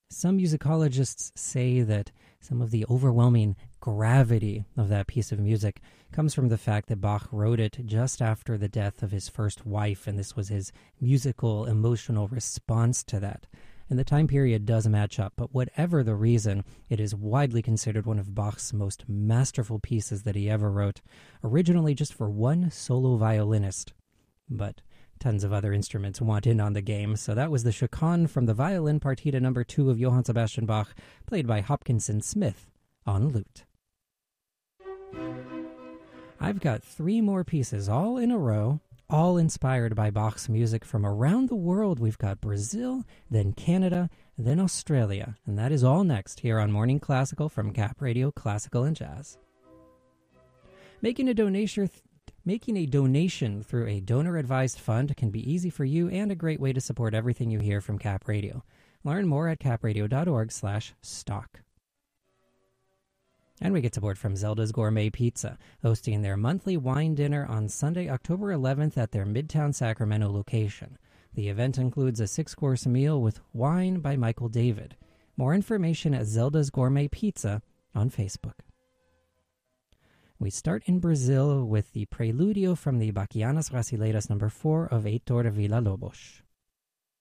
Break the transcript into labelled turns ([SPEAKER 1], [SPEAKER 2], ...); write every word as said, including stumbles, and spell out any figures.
[SPEAKER 1] Some musicologists say that some of the overwhelming gravity of that piece of music comes from the fact that Bach wrote it just after the death of his first wife, and this was his musical, emotional response to that. And the time period does match up, but whatever the reason, it is widely considered one of Bach's most masterful pieces that he ever wrote, originally just for one solo violinist. But tons of other instruments want in on the game, so that was the Chaconne from the Violin Partita number two of Johann Sebastian Bach, played by Hopkinson Smith on lute. I've got three more pieces all in a row, all inspired by Bach's music from around the world. We've got Brazil, then Canada, then Australia, and that is all next here on Morning Classical from Cap Radio Classical and Jazz. Making a donation th- Making a donation through a donor-advised fund can be easy for you and a great way to support everything you hear from Cap Radio. Learn more at capradio.org slash stock. And we get support from Zelda's Gourmet Pizza, hosting their monthly wine dinner on Sunday, October eleventh at their Midtown Sacramento location. The event includes a six-course meal with wine by Michael David. More information at Zelda's Gourmet Pizza on Facebook. We start in Brazil with the Preludio from the Bachianas Brasileiras number four of Heitor Villa-Lobos.